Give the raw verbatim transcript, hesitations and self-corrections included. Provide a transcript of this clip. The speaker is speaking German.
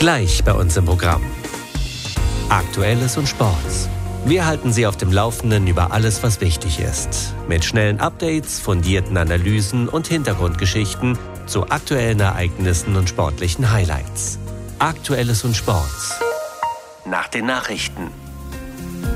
Gleich bei uns im Programm. Aktuelles und Sports. Wir halten Sie auf dem Laufenden über alles, was wichtig ist. Mit schnellen Updates, fundierten Analysen und Hintergrundgeschichten zu aktuellen Ereignissen und sportlichen Highlights. Aktuelles und Sports. Nach den Nachrichten.